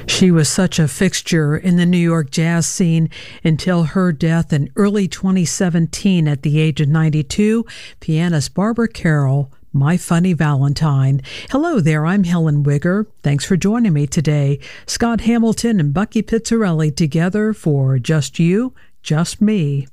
She was such a fixture in the New York jazz scene until her death in early 2017 at the age of 92. Pianist Barbara Carroll, My Funny Valentine. Hello there, I'm Helen Wigger. Thanks for joining me today. Scott Hamilton and Bucky Pizzarelli together for Just You, Just Me.